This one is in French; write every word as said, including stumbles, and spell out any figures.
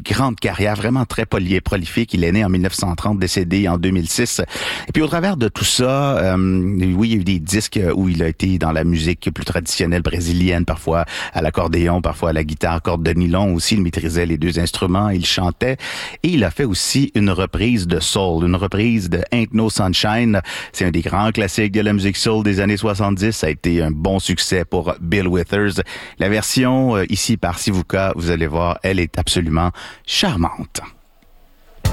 grande carrière, vraiment très poly- prolifique. Il est né en mille neuf cent trente, décédé en deux mille six. Et puis au travers de tout ça, euh, oui, il y a eu des disques où il a été dans la musique plus traditionnelle brésilienne, parfois à l'accordéon, parfois à la guitare, corde de nylon aussi. Il maîtrisait les deux instruments, il chantait. Et il a fait aussi une reprise de soul, une reprise de Ain't No Sunshine. C'est un des grands classiques de la musique soul des années soixante-dix. Ça a été un bon succès pour Bill Withers. La version euh, ici par Sivuca, vous allez voir, elle est absolument charmante.